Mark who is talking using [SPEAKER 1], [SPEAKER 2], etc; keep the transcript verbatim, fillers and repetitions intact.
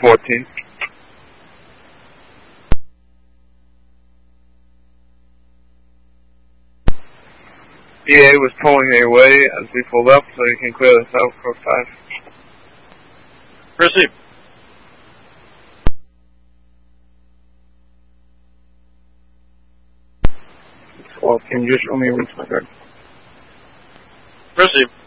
[SPEAKER 1] fourteen. E A was pulling away as we pulled up, so you can clear this out for five.
[SPEAKER 2] Proceed.
[SPEAKER 1] Well, can you just show me which my guard?
[SPEAKER 2] Proceed.